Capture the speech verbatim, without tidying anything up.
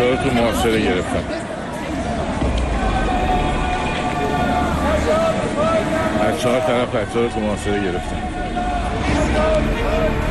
رو تو محاصره گرفتن. از چهار طرف بچه ها رو تو محاصره گرفتن.